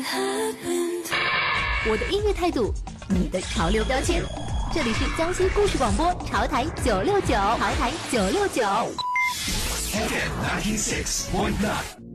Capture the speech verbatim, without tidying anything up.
我的音乐态度，你的潮流标签。这里是江西故事广播潮台九六九，潮台九六九。 F M ninety six point nine。